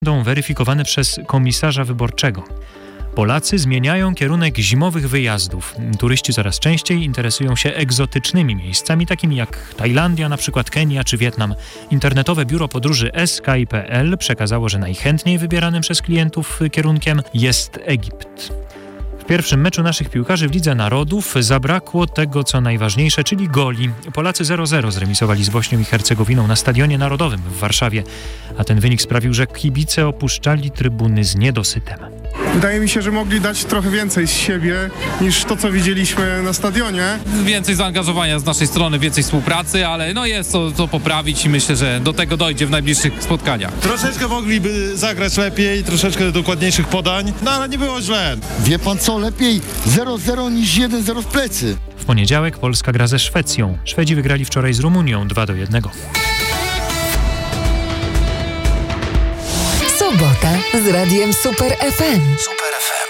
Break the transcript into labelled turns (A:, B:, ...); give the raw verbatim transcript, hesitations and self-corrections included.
A: będą weryfikowane przez komisarza wyborczego. Polacy zmieniają kierunek zimowych wyjazdów. Turyści coraz częściej interesują się egzotycznymi miejscami, takimi jak Tajlandia, na przykład Kenia czy Wietnam. Internetowe biuro podróży S K I kropka P L przekazało, że najchętniej wybieranym przez klientów kierunkiem jest Egipt. W pierwszym meczu naszych piłkarzy w Lidze Narodów zabrakło tego, co najważniejsze, czyli goli. Polacy zero zero zremisowali z Bośnią i Hercegowiną na Stadionie Narodowym w Warszawie, a ten wynik sprawił, że kibice opuszczali trybuny z niedosytem.
B: Wydaje mi się, że mogli dać trochę więcej z siebie niż to, co widzieliśmy na stadionie.
C: Więcej zaangażowania z naszej strony, więcej współpracy, ale no jest to, to poprawić i myślę, że do tego dojdzie w najbliższych spotkaniach.
D: Troszeczkę mogliby zagrać lepiej, troszeczkę dokładniejszych podań, no ale nie było źle.
E: Wie pan co, lepiej zero zero niż jeden zero w plecy.
A: W poniedziałek Polska gra ze Szwecją. Szwedzi wygrali wczoraj z Rumunią dwa do jednego.
F: Sobota z Radiem Super F M.
G: Super F M.